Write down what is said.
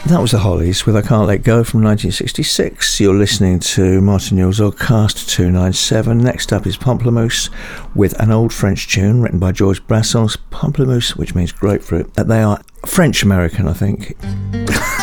That was the Hollies with I Can't Let Go from 1966. You're listening to Martin Yule's Oddcast 297. Next up is Pamplemousse with an old French tune written by Georges Brassens. Pamplemousse, which means grapefruit. They are French-American, I think.